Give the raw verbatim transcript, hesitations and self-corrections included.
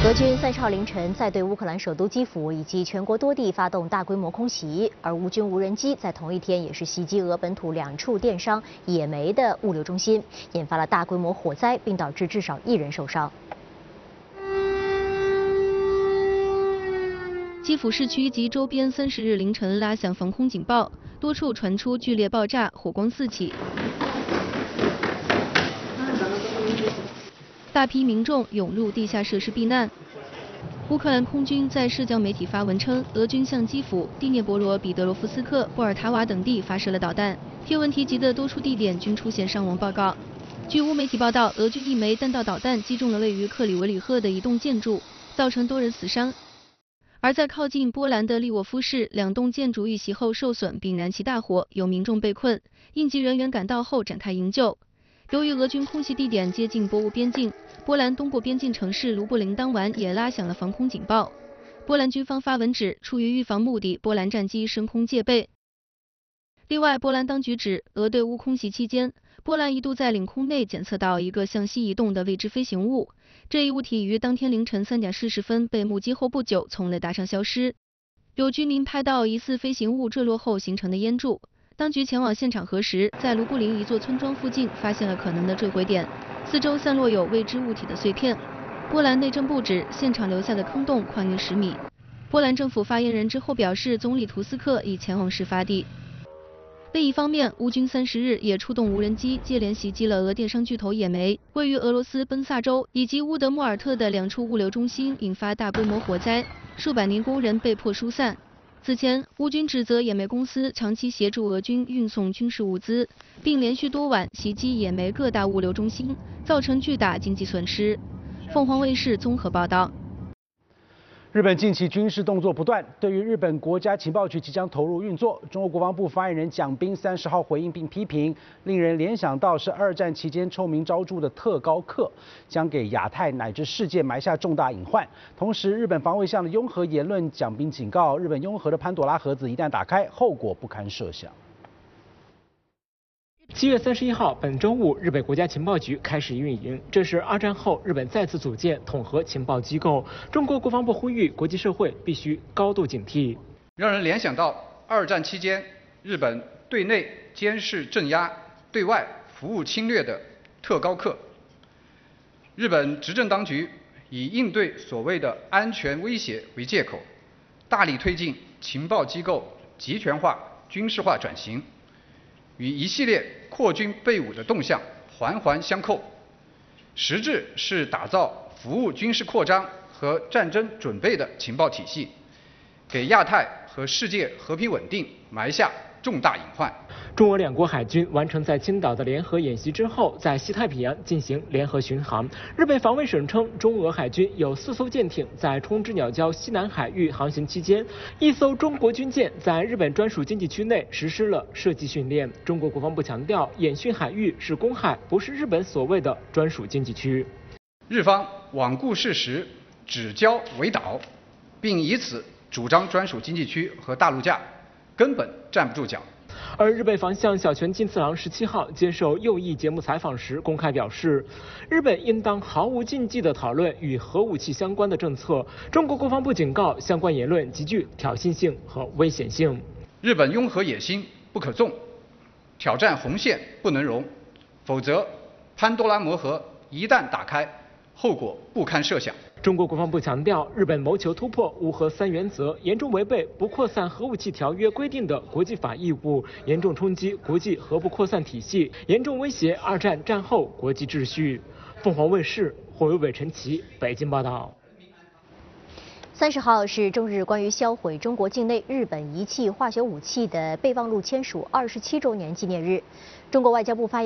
俄军三十号凌晨再对乌克兰首都基辅以及全国多地发动大规模空袭，而乌军无人机在同一天也是袭击俄本土两处电商野莓的物流中心，引发了大规模火灾，并导致至少一人受伤。 基辅市区及周边三十日凌晨拉响防空警报，多处传出剧烈爆炸，火光四起。 大批民众涌入地下设施避难。乌克兰空军在社交媒体发文称，俄军向基辅、第聂伯罗、彼得罗夫斯克、波尔塔瓦等地发射了导弹。贴文提及的多处地点均出现伤亡报告。据乌媒体报道，俄军一枚弹道导弹击中了位于克里维里赫的一栋建筑，造成多人死伤。而在靠近波兰的利沃夫市，两栋建筑遇袭后受损并燃起大火，有民众被困，应急人员赶到后展开营救。 由于俄军空袭地点接近波乌边境，波兰东部边境城市卢布林当晚也拉响了防空警报。波兰军方发文指，出于预防目的，波兰战机升空戒备。另外，波兰当局指，俄对乌空袭期间，波兰一度在领空内检测到一个向西移动的未知飞行物，这一物体于当天凌晨三点四十分被目击后不久从雷达上消失。有居民拍到疑似飞行物坠落后形成的烟柱。 当局前往现场核实，在卢布林一座村庄附近发现了可能的坠毁点，四周散落有未知物体的碎片。波兰内政部指，现场留下的坑洞宽约十米。波兰政府发言人之后表示，总理图斯克已前往事发地。另一方面，乌军三十日也出动无人机接连袭击了俄电商巨头野莓位于俄罗斯奔萨州以及乌德穆尔特的两处物流中心，引发大规模火灾，数百名工人被迫疏散。 此前，乌军指责野莓公司长期协助俄军运送军事物资，并连续多晚袭击野莓各大物流中心，造成巨大经济损失。凤凰卫视综合报道。 日本近期军事动作不断，对于日本国家情报局即将投入运作，中国国防部发言人蒋斌三十号回应并批评，令人联想到是二战期间臭名昭著的特高课，将给亚太乃至世界埋下重大隐患。同时，日本防卫相的拥核言论，蒋斌警告，日本拥核的潘朵拉盒子一旦打开，后果不堪设想。 七月三十一号，本周五，日本国家情报局开始运营。这是二战后日本再次组建统合情报机构。中国国防部呼吁国际社会必须高度警惕， 让人联想到二战期间日本对内监视镇压、对外服务侵略的特高课。日本执政当局以应对所谓的安全威胁为借口，大力推进情报机构集权化、军事化转型。 与一系列扩军备武的动向环环相扣，实质是打造服务军事扩张和战争准备的情报体系，给亚太和世界和平稳定埋下重大隐患。 中俄两国海军完成在青岛的联合演习之后，在西太平洋进行联合巡航。日本防卫省称，中俄海军有四艘舰艇在冲之鸟礁西南海域航行期间，一艘中国军舰在日本专属经济区内实施了射击训练。中国国防部强调，演训海域是公海，不是日本所谓的专属经济区。 日方罔顾事实，指礁为岛，并以此主张专属经济区和大陆架，根本站不住脚。 而日本防相小泉进次郎十七号接受右翼节目采访时公开表示，日本应当毫无禁忌地讨论与核武器相关的政策。中国国防部警告，相关言论极具挑衅性和危险性。 日本拥核野心不可纵，挑战红线不能容，否则潘多拉魔盒一旦打开，后果不堪设想。 中国国防部强调，日本谋求突破无核三原则，严重违背不扩散核武器条约规定的国际法义务，严重冲击国际核不扩散体系，严重威胁二战战后国际秩序。凤凰卫视霍伟伟、陈奇北京报道。 三十号是中日关于销毁中国境内日本仪器化学武器的备忘录签署二十七周年纪念日，中国外交部发言。